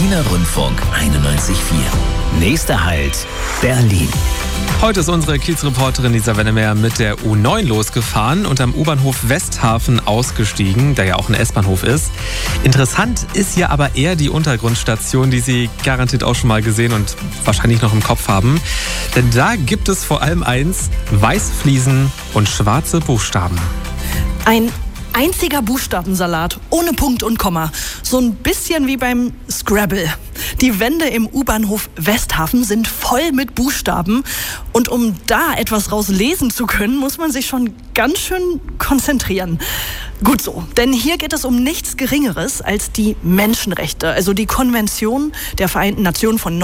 Berliner Rundfunk 91.4. Nächster Halt, Berlin. Heute ist unsere Kiezreporterin Lisa Wennemer mit der U9 losgefahren und am U-Bahnhof Westhafen ausgestiegen, der ja auch ein S-Bahnhof ist. Interessant ist ja aber eher die Untergrundstation, die Sie garantiert auch schon mal gesehen und wahrscheinlich noch im Kopf haben. Denn da gibt es vor allem eins: weiße Fliesen und schwarze Buchstaben. Ein einziger Buchstabensalat, ohne Punkt und Komma. So ein bisschen wie beim Scrabble. Die Wände im U-Bahnhof Westhafen sind voll mit Buchstaben. Und um da etwas rauslesen zu können, muss man sich schon ganz schön konzentrieren. Gut so, denn hier geht es um nichts Geringeres als die Menschenrechte, also die Konvention der Vereinten Nationen von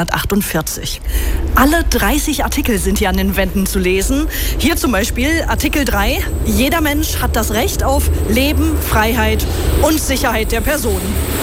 1948. Alle 30 Artikel sind hier an den Wänden zu lesen. Hier zum Beispiel Artikel 3. Jeder Mensch hat das Recht auf Leben, Freiheit und Sicherheit der Person.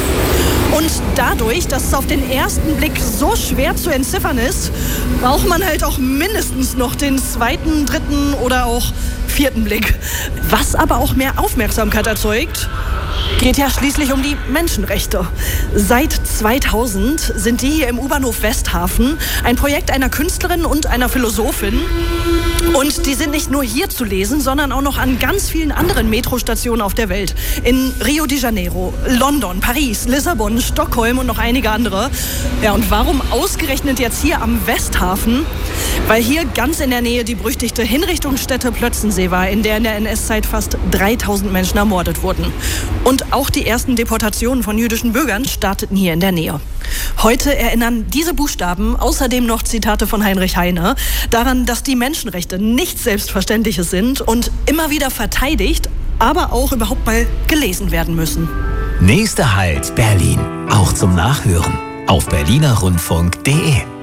Und dadurch, dass es auf den ersten Blick so schwer zu entziffern ist, braucht man halt auch mindestens noch den zweiten, dritten oder auch vierten Blick. Was aber auch mehr Aufmerksamkeit erzeugt, geht ja schließlich um die Menschenrechte. Seit 2000 sind die hier im U-Bahnhof Westhafen ein Projekt einer Künstlerin und einer Philosophin. Und die sind nicht nur hier zu lesen, sondern auch noch an ganz vielen anderen Metrostationen auf der Welt. In Rio de Janeiro, London, Paris, Lissabon, Stockholm und noch einige andere. Ja, und warum ausgerechnet jetzt hier am Westhafen? Weil hier ganz in der Nähe die berüchtigte Hinrichtungsstätte Plötzensee war, in der in der NS-Zeit fast 3000 Menschen ermordet wurden. Und auch die ersten Deportationen von jüdischen Bürgern starteten hier in der Nähe. Heute erinnern diese Buchstaben, außerdem noch Zitate von Heinrich Heine, daran, dass die Menschenrechte nichts Selbstverständliches sind und immer wieder verteidigt, aber auch überhaupt mal gelesen werden müssen. Nächster Halt, Berlin. Auch zum Nachhören auf berlinerrundfunk.de.